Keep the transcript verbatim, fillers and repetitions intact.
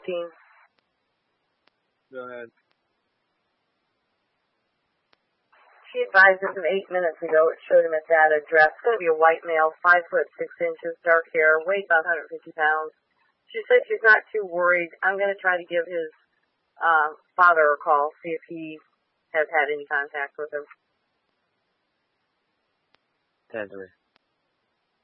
fifteen. Go ahead. She advised us eight minutes ago. It showed him at that address. It's going to be a white male, five foot six inches, dark hair, weighs about one hundred fifty pounds. She said she's not too worried. I'm going to try to give his uh, father a call, see if he has had any contact with him. Ten three.